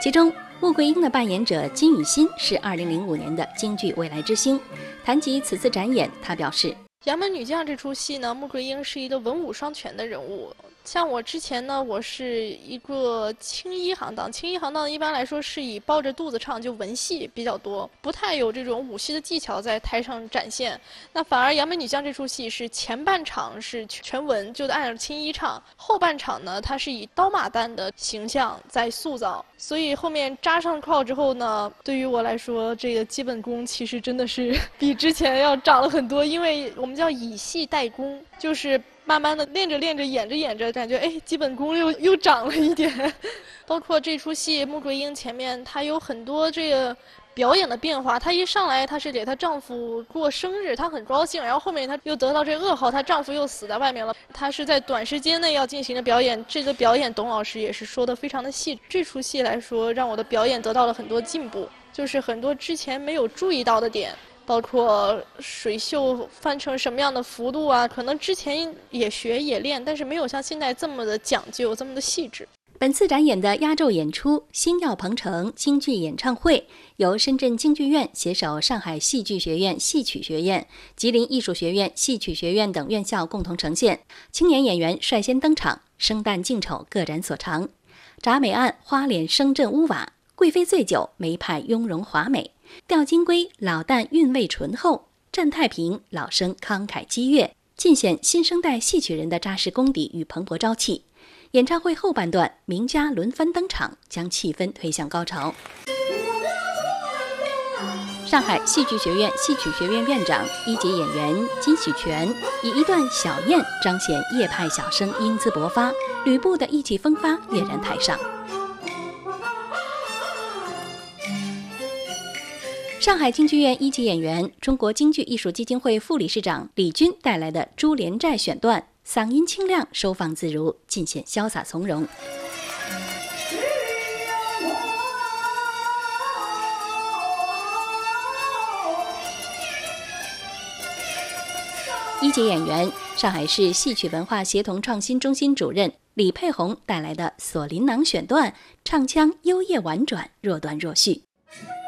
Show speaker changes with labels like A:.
A: 其中穆桂英的扮演者金宇欣是2005年的京剧未来之星。谈及此次展演，他表示，
B: 杨门女将这出戏呢，穆桂英是一个文武双全的人物。像我之前呢，我是一个青衣行当，青衣行当一般来说是以抱着肚子唱，就文戏比较多，不太有这种武戏的技巧在台上展现。那反而杨门女将这出戏是前半场是全文，就按照青衣唱，后半场呢，它是以刀马旦的形象在塑造。所以后面扎上靠之后呢，对于我来说，这个基本功其实真的是比之前要长了很多，因为我们叫以戏代功，就是慢慢的练着练着，演着演着，感觉基本功又长了一点。包括这出戏穆桂英前面她有很多这个表演的变化，她一上来她是给她丈夫过生日，她很高兴，然后后面她又得到这噩耗，她丈夫又死在外面了，她是在短时间内要进行的表演，这个表演董老师也是说的非常的细。这出戏来说，让我的表演得到了很多进步，就是很多之前没有注意到的点。包括水袖翻成什么样的幅度啊，可能之前也学也练，但是没有像现在这么的讲究，这么的细致。
A: 本次展演的压轴演出《星耀鹏城京剧演唱会》由深圳京剧院携手上海戏剧学院戏曲学院、吉林艺术学院戏曲学院等院校共同呈现，青年演员率先登场，生旦净丑各展所长。铡美案花脸声震屋瓦，贵妃醉酒梅派雍容华美，吊金龟老旦韵味醇厚，战太平老生慷慨激越，尽显新生代戏曲人的扎实功底与蓬勃朝气。演唱会后半段，名家轮番登场，将气氛推向高潮。上海戏剧学院戏曲学院院长、一级演员金喜泉以一段小宴彰显叶派小生英姿勃发，吕布的意气风发跃然台上。上海京剧院一级演员、中国京剧艺术基金会副理事长李军带来的《珠帘寨》选段，嗓音清亮，收放自如，尽显潇洒从容。一级演员、上海市戏曲文化协同创新中心主任李佩红带来的《锁麟囊》选段，唱腔优越婉转，若断若续。